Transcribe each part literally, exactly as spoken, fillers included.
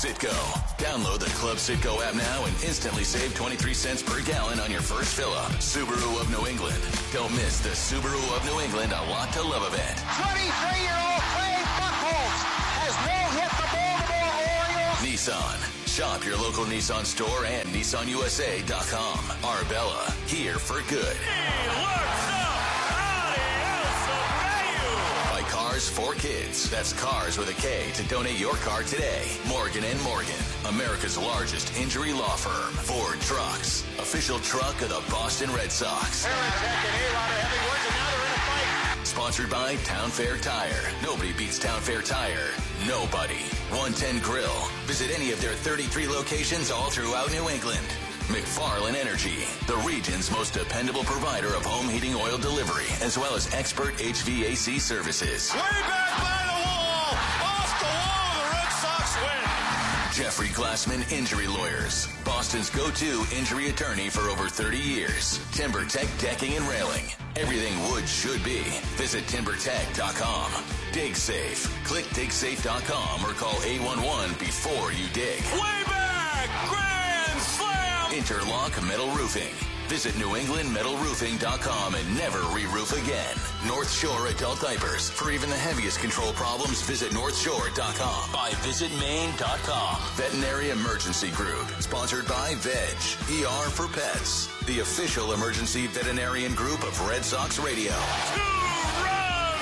Citgo. Download the Club Citgo app now and instantly save twenty-three cents per gallon on your first fill-up. Subaru of New England. Don't miss the Subaru of New England A Lot to Love event. twenty-three-year-old Clay Buchholz has no-hit the Baltimore Orioles. Nissan. Shop your local Nissan store and Nissan U S A dot com. Arbella, here for good. He looks up. Adios, Abreu. By Cars for Kids. That's Cars with a K to donate your car today. Morgan and Morgan, America's largest injury law firm. Ford Trucks, official truck of the Boston Red Sox. Varitek and A-Rod are having words, and now they're in a fight. Sponsored by Town Fair Tire. Nobody beats Town Fair Tire. Nobody. one ten Grill. Visit any of their thirty-three locations all throughout New England. McFarland Energy, the region's most dependable provider of home heating oil delivery, as well as expert H V A C services. Way back by the wall. Off the wall. The Red Sox win. Jeffrey Glassman Injury Lawyers, Boston's go-to injury attorney for over thirty years. TimberTech Decking and Railing. Everything wood should be. Visit timber tech dot com. Dig Safe. Click dig safe dot com or call eight one one before you dig. Way back. Grand slam. Interlock Metal Roofing. Visit new england metal roofing dot com and never re-roof again. North Shore Adult Diapers. For even the heaviest control problems, visit north shore dot com. By visit maine dot com. Veterinary Emergency Group. Sponsored by Veg. E R for Pets. The official emergency veterinarian group of Red Sox Radio. Two-run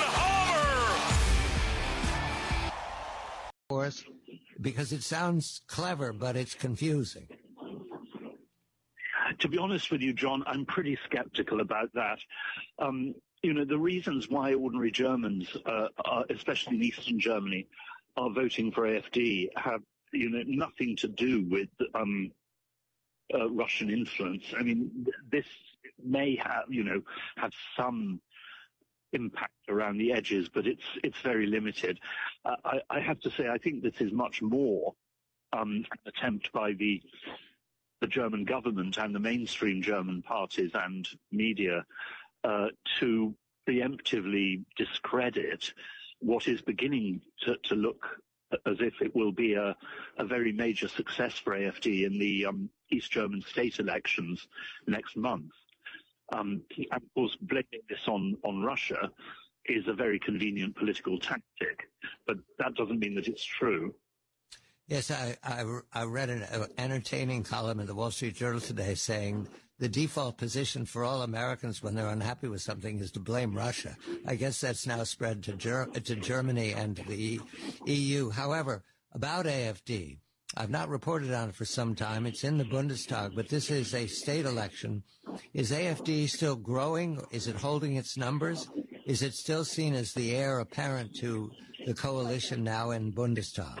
homer. Because it sounds clever, but it's confusing. To be honest with you, John, I'm pretty skeptical about that. Um, you know, the reasons why ordinary Germans, uh, are, especially in Eastern Germany, are voting for A F D have, you know, nothing to do with um, uh, Russian influence. I mean, th- this may have, you know, have some impact around the edges, but it's it's very limited. Uh, I, I have to say, I think this is much more um, an attempt by the the German government and the mainstream German parties and media uh, to preemptively discredit what is beginning to, to look as if it will be a, a very major success for A F D in the um, East German state elections next month. Um, and of course, blaming this on, on Russia is a very convenient political tactic, but that doesn't mean that it's true. Yes, I, I, I read an entertaining column in the Wall Street Journal today saying the default position for all Americans when they're unhappy with something is to blame Russia. I guess that's now spread to, Ger- to Germany and the E U. However, about A F D, I've not reported on it for some time. It's in the Bundestag, but this is a state election. Is A F D still growing? Is it holding its numbers? Is it still seen as the heir apparent to the coalition now in Bundestag?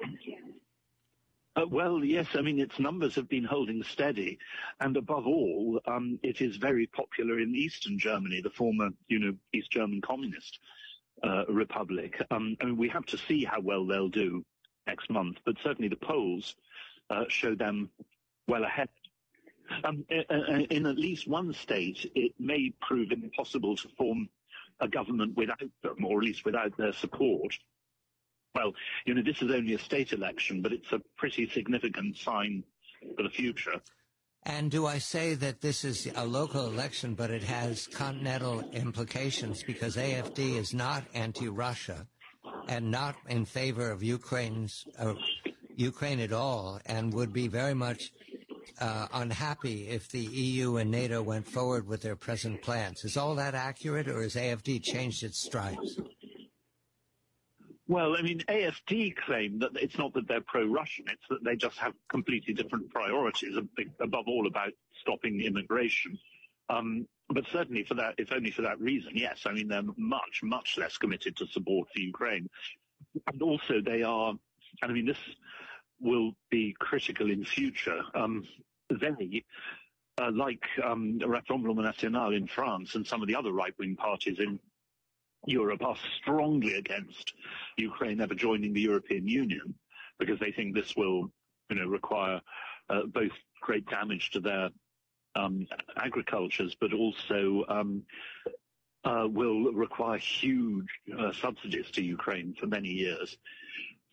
Uh, well, yes, I mean, its numbers have been holding steady. And above all, um, it is very popular in Eastern Germany, the former, you know, East German Communist uh, Republic. Um, I mean, we have to see how well they'll do next month, but certainly the polls uh, show them well ahead. Um, in at least one state, it may prove impossible to form a government without them, or at least without their support. Well, you know, this is only a state election, but it's a pretty significant sign for the future. And do I say that this is a local election, but it has continental implications because A F D is not anti-Russia and not in favor of Ukraine's uh, Ukraine at all, and would be very much uh, unhappy if the E U and NATO went forward with their present plans. Is all that accurate, or has A F D changed its stripes? Well, I mean, A F D claim that it's not that they're pro-Russian, it's that they just have completely different priorities, above all about stopping immigration. Um, but certainly for that, if only for that reason, yes, I mean, they're much, much less committed to support for Ukraine. And also they are, and I mean, this will be critical in future. Um, they, uh, like um, Rassemblement National in France and some of the other right-wing parties in Europe, are strongly against Ukraine ever joining the European Union because they think this will, you know, require uh, both great damage to their um, agricultures, but also um, uh, will require huge uh, subsidies to Ukraine for many years.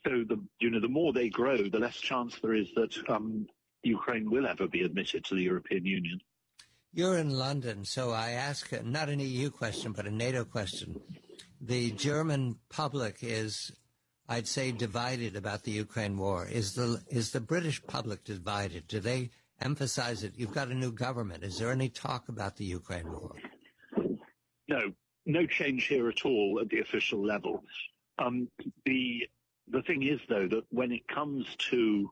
so the you know the more they grow, the less chance there is that um, Ukraine will ever be admitted to the European Union. You're in London, so I ask not an E U question, but a NATO question. The German public is, I'd say, divided about the Ukraine war. Is the is the British public divided? Do they emphasize it? You've got a new government. Is there any talk about the Ukraine war? No, no change here at all at the official level. Um, the the thing is, though, that when it comes to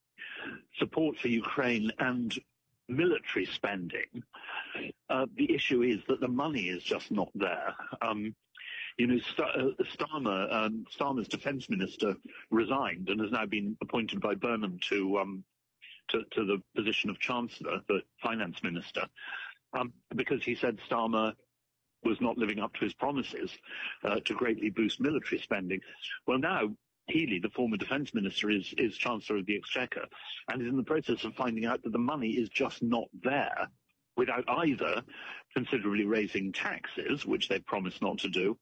support for Ukraine and military spending, uh, the issue is that the money is just not there. Um, you know, St- uh, Starmer, um, Starmer's defense minister resigned and has now been appointed by Burnham to um, to, to the position of chancellor, the finance minister, um, because he said Starmer was not living up to his promises uh, to greatly boost military spending. Well, now Healey, the former defence minister, is, is Chancellor of the Exchequer and is in the process of finding out that the money is just not there without either considerably raising taxes, which they've promised not to do,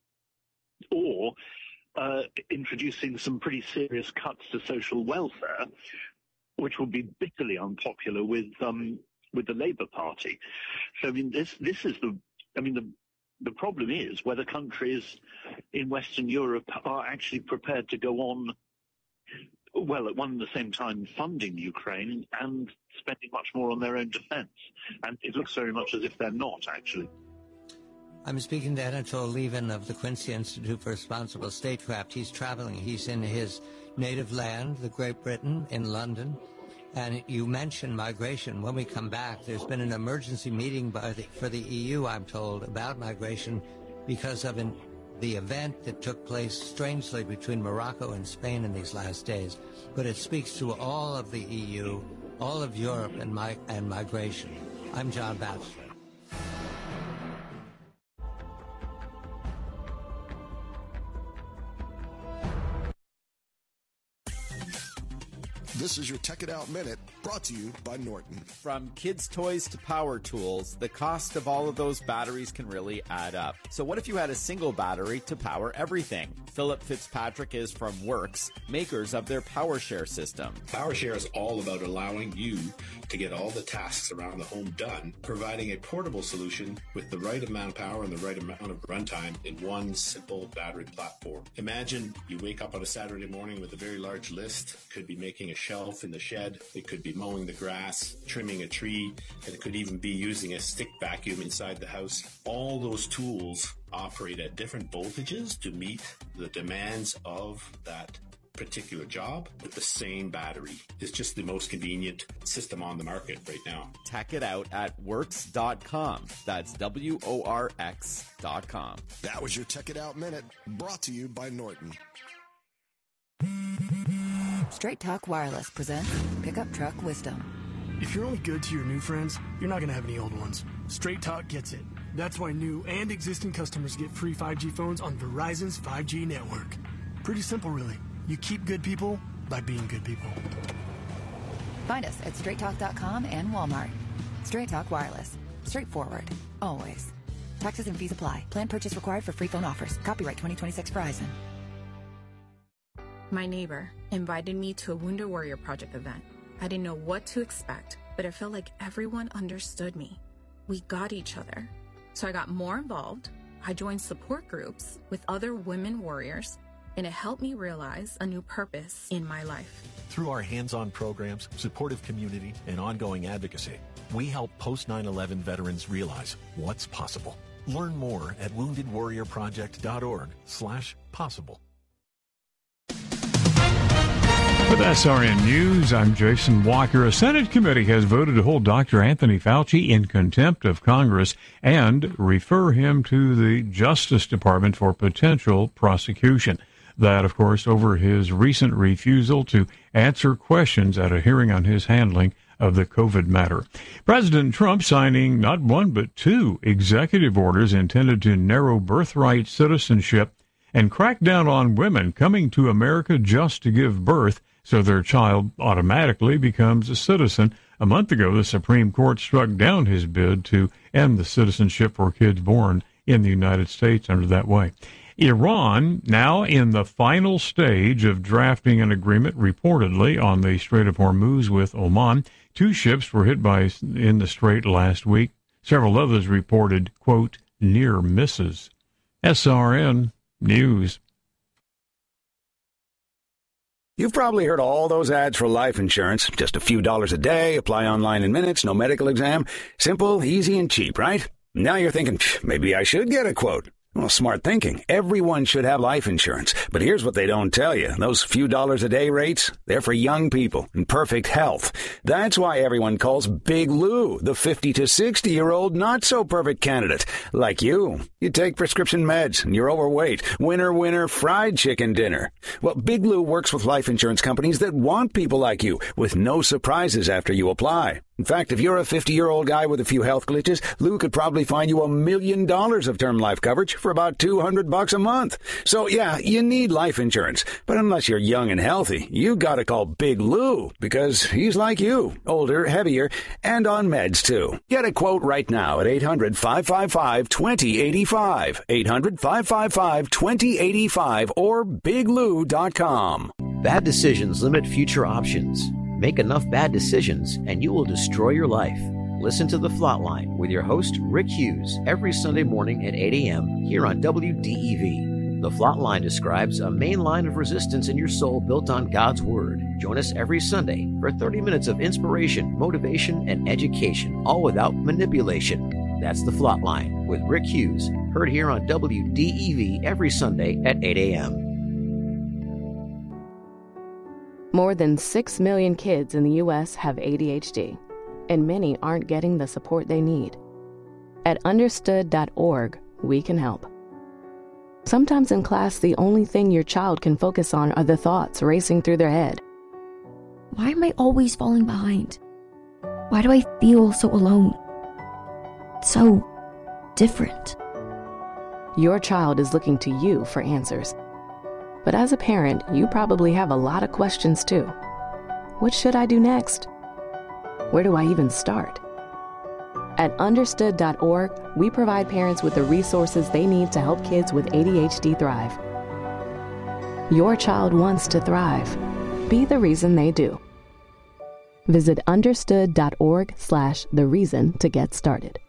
or uh, introducing some pretty serious cuts to social welfare, which will be bitterly unpopular with um, with the Labour Party. So, I mean, this this is the, I mean, the The problem is whether countries in Western Europe are actually prepared to go on, well, at one and the same time funding Ukraine and spending much more on their own defense. And it looks very much as if they're not, actually. I'm speaking to Anatol Lieven of the Quincy Institute for Responsible Statecraft. He's traveling. He's in his native land, the Great Britain, in London. And you mentioned migration. When we come back, there's been an emergency meeting by the, for the E U, I'm told, about migration because of an, the event that took place strangely between Morocco and Spain in these last days. But it speaks to all of the E U, all of Europe, and, my, and migration. I'm John Batchelor. This is your Tech It Out Minute, brought to you by Norton. From kids' toys to power tools, the cost of all of those batteries can really add up. So what if you had a single battery to power everything? Philip Fitzpatrick is from Works, makers of their PowerShare system. PowerShare is all about allowing you to get all the tasks around the home done, providing a portable solution with the right amount of power and the right amount of runtime in one simple battery platform. Imagine you wake up on a Saturday morning with a very large list, could be making a shelf in the shed, it could be mowing the grass, trimming a tree, and it could even be using a stick vacuum inside the house. All those tools operate at different voltages to meet the demands of that particular job with the same battery. It's just the most convenient system on the market right now. Check it out at works dot com. That's W O R X dot com. That was your Tech It Out Minute, brought to you by Norton. Straight Talk Wireless presents Pickup Truck Wisdom. If you're only good to your new friends, you're not going to have any old ones. Straight Talk gets it. That's why new and existing customers get free five G phones on Verizon's five G network. Pretty simple, really. You keep good people by being good people. Find us at straight talk dot com and Walmart. Straight Talk Wireless. Straightforward. Always. Taxes and fees apply. Plan purchase required for free phone offers. Copyright twenty twenty-six Verizon. My neighbor invited me to a Wounded Warrior Project event. I didn't know what to expect, but it felt like everyone understood me. We got each other. So I got more involved. I joined support groups with other women warriors, and it helped me realize a new purpose in my life. Through our hands-on programs, supportive community, and ongoing advocacy, we help post nine eleven veterans realize what's possible. Learn more at wounded warrior project dot org slash possible. With S R N News, I'm Jason Walker. A Senate committee has voted to hold Doctor Anthony Fauci in contempt of Congress and refer him to the Justice Department for potential prosecution. That, of course, over his recent refusal to answer questions at a hearing on his handling of the COVID matter. President Trump signing not one but two executive orders intended to narrow birthright citizenship and crack down on women coming to America just to give birth so their child automatically becomes a citizen. A month ago, the Supreme Court struck down his bid to end the citizenship for kids born in the United States under that way. Iran now in the final stage of drafting an agreement reportedly on the Strait of Hormuz with Oman. Two ships were hit by in the strait last week. Several others reported, quote, near misses. S R N News. You've probably heard all those ads for life insurance. Just a few dollars a day, apply online in minutes, no medical exam. Simple, easy, and cheap, right? Now you're thinking, maybe I should get a quote. Well, smart thinking. Everyone should have life insurance. But here's what they don't tell you. Those few dollars a day rates, they're for young people in perfect health. That's why everyone calls Big Lou the fifty to sixty-year-old not-so-perfect candidate. Like you. You take prescription meds and you're overweight. Winner, winner, fried chicken dinner. Well, Big Lou works with life insurance companies that want people like you with no surprises after you apply. In fact, if you're a fifty-year-old guy with a few health glitches, Lou could probably find you a million dollars of term life coverage for about two hundred bucks a month. So, yeah, you need life insurance. But unless you're young and healthy, you gotta call Big Lou because he's like you, older, heavier, and on meds, too. Get a quote right now at eight hundred, five five five, two zero eight five, eight hundred, five five five, two zero eight five, or big lou dot com. Bad decisions limit future options. Make enough bad decisions and you will destroy your life. Listen to The Flatline with your host, Rick Hughes, every Sunday morning at eight a.m. here on W D E V. The Flatline describes a main line of resistance in your soul built on God's Word. Join us every Sunday for thirty minutes of inspiration, motivation, and education, all without manipulation. That's The Flatline with Rick Hughes, heard here on W D E V every Sunday at eight a.m. More than six million kids in the U S have A D H D, and many aren't getting the support they need. At understood dot org, we can help. Sometimes in class, the only thing your child can focus on are the thoughts racing through their head. Why am I always falling behind? Why do I feel so alone? So different. Your child is looking to you for answers. But as a parent, you probably have a lot of questions too. What should I do next? Where do I even start? At understood dot org, we provide parents with the resources they need to help kids with A D H D thrive. Your child wants to thrive. Be the reason they do. Visit understood dot org slash the reason to get started.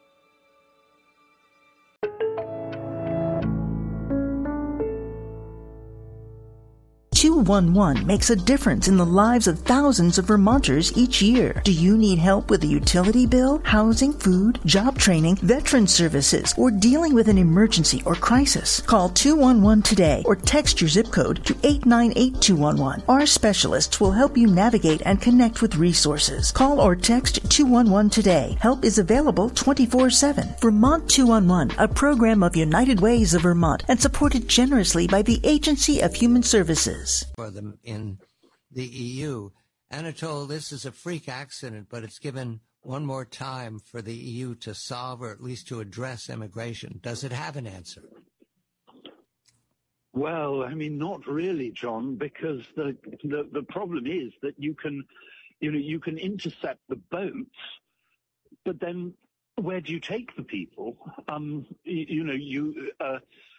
two one one makes a difference in the lives of thousands of Vermonters each year. Do you need help with a utility bill, housing, food, job training, veteran services, or dealing with an emergency or crisis? Call two one one today or text your zip code to eight nine eight two one one. Our specialists will help you navigate and connect with resources. Call or text two one one today. Help is available twenty-four seven. Vermont two one one, a program of United Ways of Vermont and supported generously by the Agency of Human Services. For them in the E U. Anatole, this is a freak accident, but it's given one more time for the E U to solve or at least to address immigration. Does it have an answer? Well, I mean, not really, John, because the, the the problem is that you can, you know, you can intercept the boats, but then where do you take the people? Um, you, you know, you. Uh,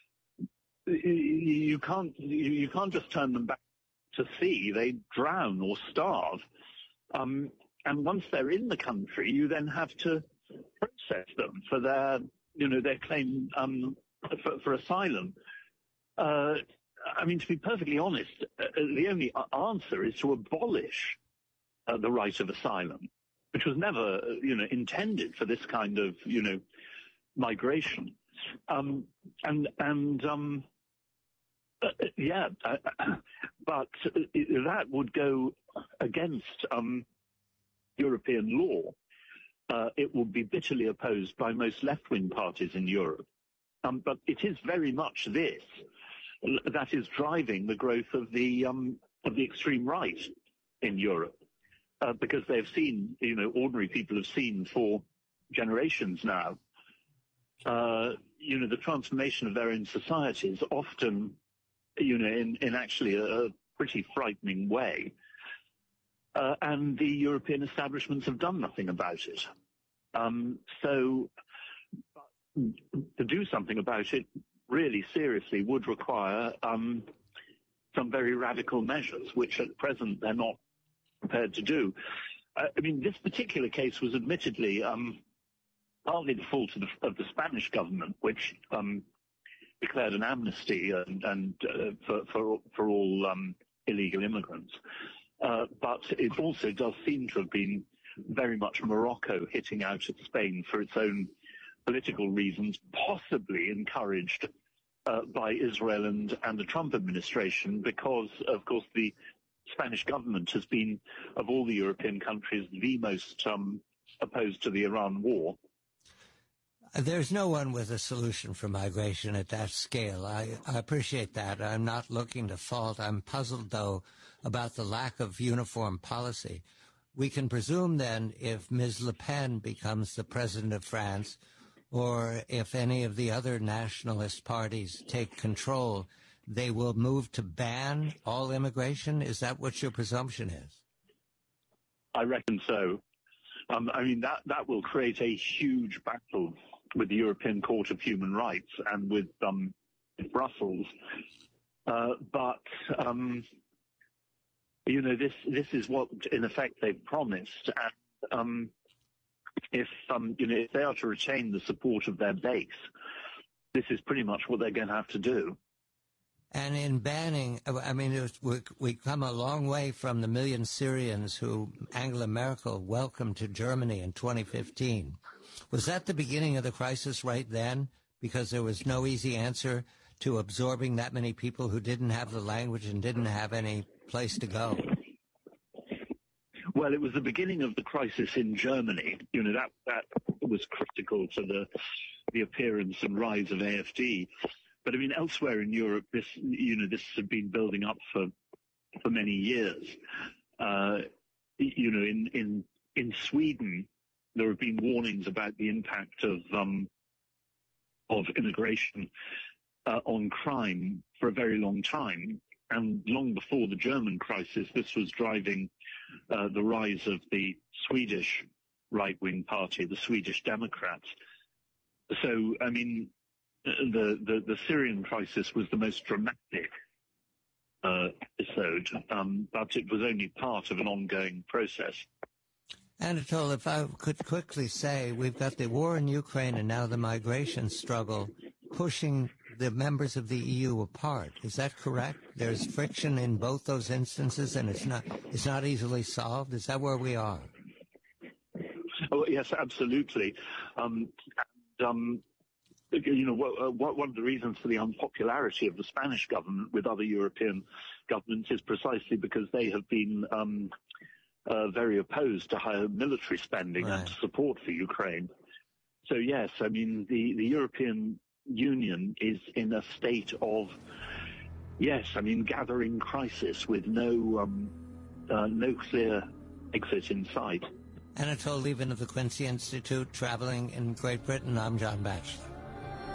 You can't you can't just turn them back to sea. They drown or starve. Um, and once they're in the country, you then have to process them for their you know their claim um, for, for asylum. Uh, I mean, to be perfectly honest, uh, the only answer is to abolish uh, the right of asylum, which was never you know intended for this kind of you know migration. Um, and and um, uh, yeah, uh, but that would go against um, European law. Uh, it would be bitterly opposed by most left-wing parties in Europe. Um, but it is very much this that is driving the growth of the um, of the extreme right in Europe, uh, because they've seen, you know, ordinary people have seen for generations now. Uh, you know, the transformation of their own societies, often, you know, in, in actually a, a pretty frightening way. Uh, and the European establishments have done nothing about it. Um, so to do something about it really seriously would require um, some very radical measures, which at present they're not prepared to do. Uh, I mean, this particular case was admittedly um, partly the fault of the, of the Spanish government, which um, declared an amnesty and, and uh, for, for for all um, illegal immigrants. Uh, but it also does seem to have been very much Morocco hitting out at Spain for its own political reasons, possibly encouraged uh, by Israel and, and the Trump administration, because, of course, the Spanish government has been, of all the European countries, the most um, opposed to the Iran war. There's no one with a solution for migration at that scale. I, I appreciate that. I'm not looking to fault. I'm puzzled, though, about the lack of uniform policy. We can presume, then, if Miz Le Pen becomes the president of France, or if any of the other nationalist parties take control, they will move to ban all immigration? Is that what your presumption is? I reckon so. Um, I mean, that, that will create a huge battle with the European Court of Human Rights and with um, Brussels. Uh, but, um, you know, this this is what, in effect, they've promised. And um, if, um, you know, if they are to retain the support of their base, this is pretty much what they're going to have to do. And in banning, I mean, it was, we, we come a long way from the million Syrians who Angela Merkel welcomed to Germany in twenty fifteen. Was that the beginning of the crisis right then? Because there was no easy answer to absorbing that many people who didn't have the language and didn't have any place to go. Well, it was the beginning of the crisis in Germany. You know, that, that was critical to the, the appearance and rise of A F D. But I mean, elsewhere in Europe, this, you know, this had been building up for, for many years. Uh, you know, in, in, in Sweden, there have been warnings about the impact of, um, of immigration, uh, on crime for a very long time. And long before the German crisis, this was driving, uh, the rise of the Swedish right-wing party, the Swedish Democrats. So, I mean, The, the, the Syrian crisis was the most dramatic uh, episode, um, but it was only part of an ongoing process. Anatol, if I could quickly say, we've got the war in Ukraine and now the migration struggle pushing the members of the E U apart. Is that correct? There's friction in both those instances, and it's not it's not easily solved. Is that where we are? Oh, yes, absolutely. Um, and, um, You know, one of the reasons for the unpopularity of the Spanish government with other European governments is precisely because they have been um, uh, very opposed to higher military spending right. and to support for Ukraine. So, yes, I mean, the, the European Union is in a state of, yes, I mean, gathering crisis with no, um, uh, no clear exit in sight. Anatol Lieven of the Quincy Institute, traveling in Great Britain. I'm John Batchelor.